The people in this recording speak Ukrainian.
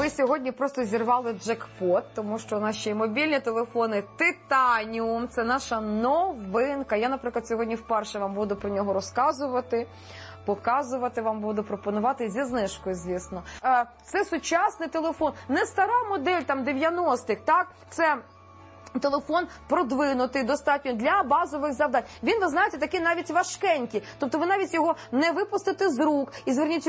ми сьогодні просто зірвали джекпот, тому що у нас ще й мобільні телефони Titanium. Це наша новинка. Я, наприклад, сьогодні вперше вам буду про нього розказувати, показувати вам буду, пропонувати зі знижкою, звісно. Це сучасний телефон, не стара модель там 90-х, так? Це телефон продвинутий достатньо для базових завдань. Він, ви знаєте, такий навіть важкенький. Тобто ви навіть його не випустите з рук. І зверніть